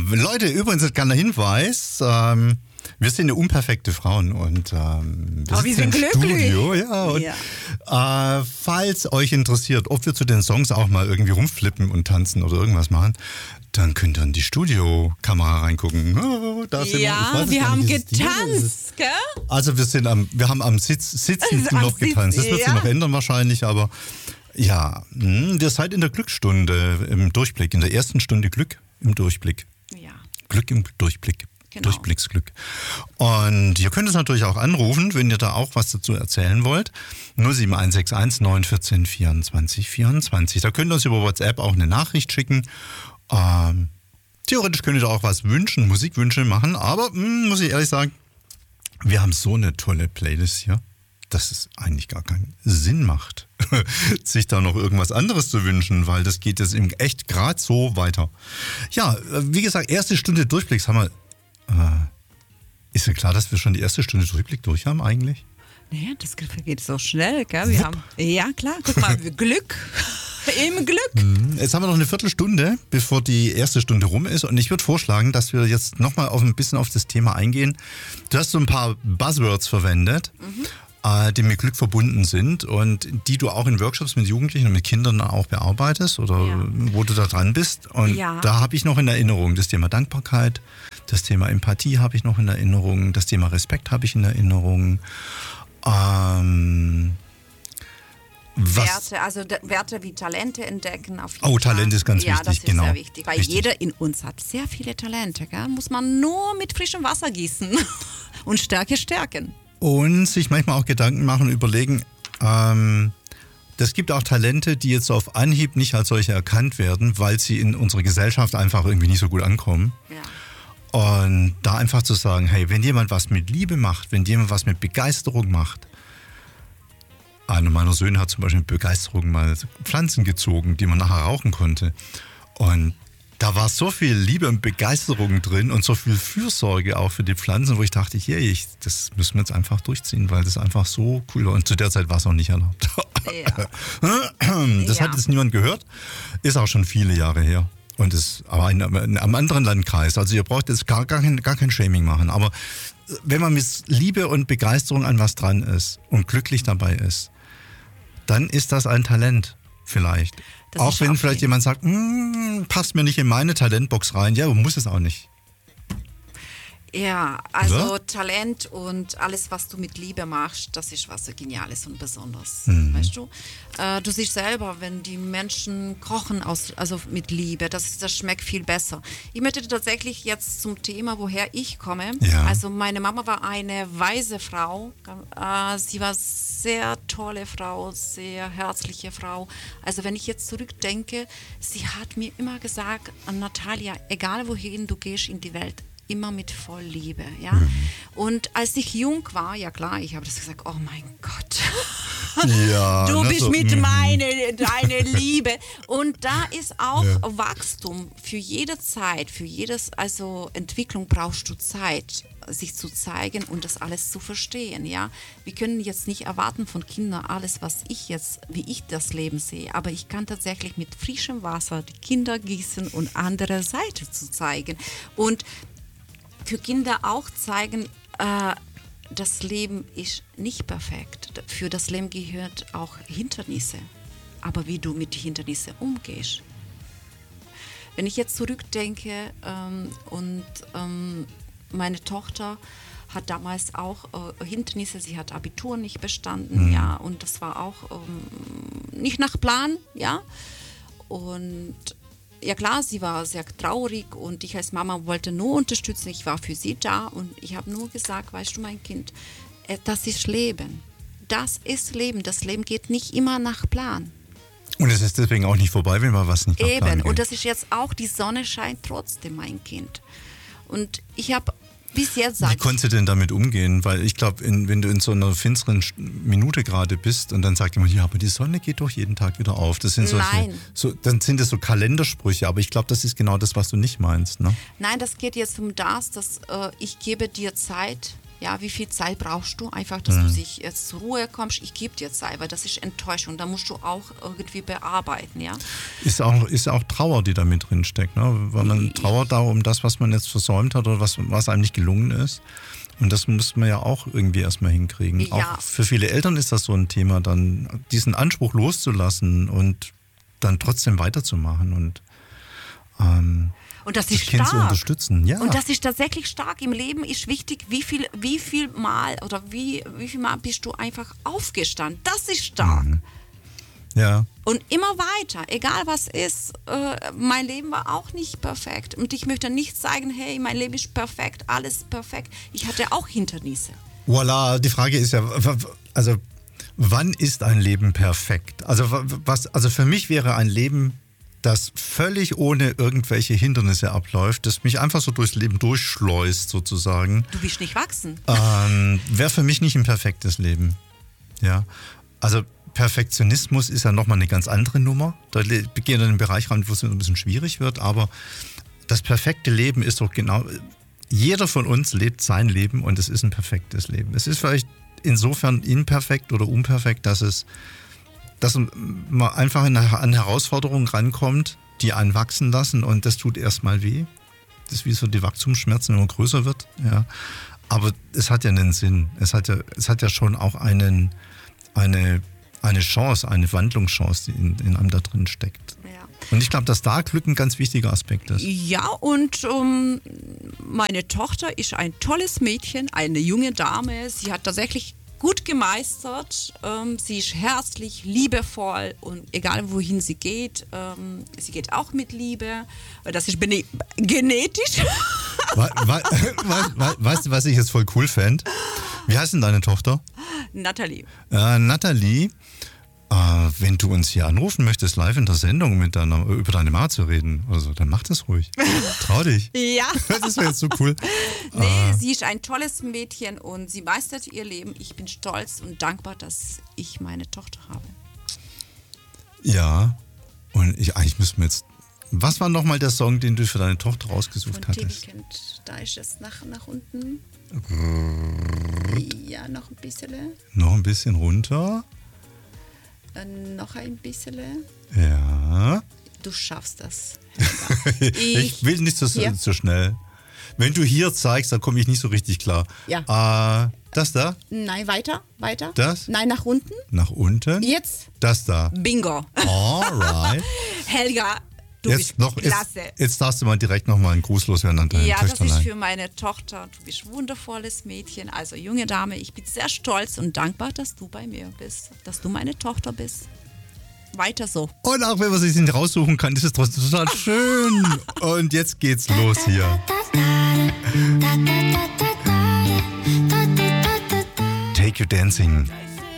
Leute, übrigens ein kleiner Hinweis. Wir sind ja unperfekte Frauen und wir sind im glücklich. Studio. Ja, und, falls euch interessiert, ob wir zu den Songs auch mal irgendwie rumflippen und tanzen oder irgendwas machen, dann könnt ihr in die Studiokamera reingucken. Oh, da sind wir haben getanzt, gell? Also wir haben am Sitzen noch getanzt. Das wird sich noch ändern wahrscheinlich, aber ja, ihr seid in der Glücksstunde im Durchblick, in der ersten Stunde Glück im Durchblick. Ja. Glück im Durchblick. Genau. Durchblicksglück. Und ihr könnt es natürlich auch anrufen, wenn ihr da auch was dazu erzählen wollt. 07161 914 24 24. Da könnt ihr uns über WhatsApp auch eine Nachricht schicken. Theoretisch könnt ihr da auch was wünschen, Musikwünsche machen, aber muss ich ehrlich sagen, wir haben so eine tolle Playlist hier, dass es eigentlich gar keinen Sinn macht, sich da noch irgendwas anderes zu wünschen, weil das geht jetzt echt gerade so weiter. Ja, wie gesagt, erste Stunde Durchblicks haben wir. Ist ja klar, dass wir schon die erste Stunde Durchblick durch haben eigentlich? Naja, das geht so schnell, gell? Ja, klar, guck mal, Glück. Im Glück. Jetzt haben wir noch eine Viertelstunde, bevor die erste Stunde rum ist. Und ich würde vorschlagen, dass wir jetzt nochmal ein bisschen auf das Thema eingehen. Du hast so ein paar Buzzwords verwendet, die mit Glück verbunden sind und die du auch in Workshops mit Jugendlichen und mit Kindern auch bearbeitest oder wo du da dran bist. Und da habe ich noch in Erinnerung das Thema Dankbarkeit, das Thema Empathie habe ich noch in Erinnerung, das Thema Respekt habe ich in Erinnerung. Werte wie Talente entdecken. Auf jeden Talent ist ganz wichtig, das ist genau. Sehr wichtig, weil Richtig. jeder in uns hat sehr viele Talente. Gell? Muss man nur mit frischem Wasser gießen und Stärke stärken. Und sich manchmal auch Gedanken machen und überlegen, das gibt auch Talente, die jetzt auf Anhieb nicht als solche erkannt werden, weil sie in unserer Gesellschaft einfach irgendwie nicht so gut ankommen. Ja. Und da einfach zu sagen, hey, wenn jemand was mit Liebe macht, wenn jemand was mit Begeisterung macht. Einer meiner Söhne hat zum Beispiel mit Begeisterung mal Pflanzen gezogen, die man nachher rauchen konnte. Und da war so viel Liebe und Begeisterung drin und so viel Fürsorge auch für die Pflanzen, wo ich dachte, das müssen wir jetzt einfach durchziehen, weil das einfach so cool war. Und zu der Zeit war es auch nicht erlaubt. Ja. Das hat jetzt niemand gehört. Ist auch schon viele Jahre her. Und ist aber in einem anderen Landkreis. Also ihr braucht jetzt gar kein Shaming machen. Aber wenn man mit Liebe und Begeisterung an was dran ist und glücklich dabei ist, dann ist das ein Talent vielleicht. Das auch wenn vielleicht jemand sagt, passt mir nicht in meine Talentbox rein. Ja, muss es auch nicht. Ja, also Talent und alles, was du mit Liebe machst, das ist was so Geniales und Besonderes. Weißt du? Du siehst selber, wenn die Menschen kochen also mit Liebe, das schmeckt viel besser. Ich möchte tatsächlich jetzt zum Thema, woher ich komme. Ja. Also meine Mama war eine weise Frau. Sie war sehr tolle Frau, sehr herzliche Frau. Also wenn ich jetzt zurückdenke, sie hat mir immer gesagt, Natalia, egal wohin du gehst in die Welt, immer mit voll Liebe, ja. Und als ich jung war, ja klar, ich habe das gesagt, oh mein Gott, ja, du bist so, mit deine Liebe. Und da ist auch Wachstum für jede Zeit, also Entwicklung brauchst du Zeit, sich zu zeigen und das alles zu verstehen, ja. Wir können jetzt nicht erwarten von Kindern alles, wie ich das Leben sehe, aber ich kann tatsächlich mit frischem Wasser die Kinder gießen und andere Seite zu zeigen. Und für Kinder auch zeigen, das Leben ist nicht perfekt. Für das Leben gehört auch Hindernisse. Aber wie du mit den Hindernissen umgehst. Wenn ich jetzt zurückdenke meine Tochter hat damals auch Hindernisse, sie hat Abitur nicht bestanden, ja, und das war auch nicht nach Plan, ja. Und ja klar, sie war sehr traurig und ich als Mama wollte nur unterstützen, ich war für sie da und ich habe nur gesagt, weißt du mein Kind, das ist Leben. Das ist Leben. Das Leben geht nicht immer nach Plan. Und es ist deswegen auch nicht vorbei, wenn man was nicht nach Plan geht. Und das ist jetzt auch, die Sonne scheint trotzdem, mein Kind. Und ich habe bis jetzt Wie konntest du denn damit umgehen? Weil ich glaube, wenn du in so einer finsteren Minute gerade bist und dann sagt jemand, ja, aber die Sonne geht doch jeden Tag wieder auf. Das sind dann sind das so Kalendersprüche, aber ich glaube, das ist genau das, was du nicht meinst, ne? Nein, das geht jetzt um das, dass ich gebe dir Zeit Ja, wie viel Zeit brauchst du? Einfach, dass du sich jetzt zur Ruhe kommst. Ich gebe dir Zeit, weil das ist Enttäuschung. Da musst du auch irgendwie bearbeiten, ja. Ist auch Trauer, die da mit drin steckt, ne? Weil man trauert darum, das, was man jetzt versäumt hat oder was einem nicht gelungen ist. Und das muss man ja auch irgendwie erstmal hinkriegen. Ja. Auch für viele Eltern ist das so ein Thema, dann diesen Anspruch loszulassen und dann trotzdem weiterzumachen und das das ist Kind zu stark. unterstützen. Ja. Und das ist tatsächlich stark. Im Leben ist wichtig, wie viel Mal oder wie viel Mal bist du einfach aufgestanden. Das ist stark. Ja. Und immer weiter, egal was ist. Mein Leben war auch nicht perfekt. Und ich möchte nicht sagen, hey, mein Leben ist perfekt, alles perfekt. Ich hatte auch Hindernisse. Voilà, die Frage ist ja, also wann ist ein Leben perfekt? Also für mich wäre ein Leben, das völlig ohne irgendwelche Hindernisse abläuft, das mich einfach so durchs Leben durchschleust sozusagen. Du bist nicht wachsen. Wäre für mich nicht ein perfektes Leben. Ja, also Perfektionismus ist ja nochmal eine ganz andere Nummer. Da gehen wir in den Bereich rein, wo es ein bisschen schwierig wird, aber das perfekte Leben ist doch genau, jeder von uns lebt sein Leben und es ist ein perfektes Leben. Es ist vielleicht insofern imperfekt oder unperfekt, dass man einfach an Herausforderungen rankommt, die einen wachsen lassen und das tut erstmal weh. Das ist wie so die Wachstumsschmerzen, wenn man größer wird. Ja. Aber es hat ja einen Sinn. Es hat ja schon auch eine Chance, eine Wandlungschance, die in einem da drin steckt. Ja. Und ich glaube, dass da Glück ein ganz wichtiger Aspekt ist. Ja, und meine Tochter ist ein tolles Mädchen, eine junge Dame. Sie hat tatsächlich gut gemeistert. Sie ist herzlich, liebevoll und egal wohin sie geht auch mit Liebe. Das ist genetisch. Weißt du, was ich jetzt voll cool fände? Wie heißt denn deine Tochter? Nathalie. Nathalie, wenn du uns hier anrufen möchtest, live in der Sendung über deine Mama zu reden, also, dann mach das ruhig. Trau dich. Ja. Das wäre jetzt so cool. Nee, sie ist ein tolles Mädchen und sie meistert ihr Leben. Ich bin stolz und dankbar, dass ich meine Tochter habe. Ja, und eigentlich müssen wir jetzt... Was war nochmal der Song, den du für deine Tochter rausgesucht Von hattest? Weekend. Da ist es nach unten. Ja, noch ein bisschen. Noch ein bisschen runter. Noch ein bisschen. Ja. Du schaffst das. Ich will nicht so schnell. Wenn du hier zeigst, dann komme ich nicht so richtig klar. Ja. Das da? Nein, weiter. Das? Nein, nach unten. Nach unten? Jetzt? Das da. Bingo. Alright. Helga, du bist klasse. Jetzt darfst du mal direkt nochmal einen Gruß loswerden an deine Töchterlein. Das ist für meine Tochter. Du bist ein wundervolles Mädchen, also junge Dame. Ich bin sehr stolz und dankbar, dass du bei mir bist, dass du meine Tochter bist. Weiter so. Und auch wenn man sich nicht raussuchen kann, ist es trotzdem total schön. Und jetzt geht's los hier. Take You Dancing.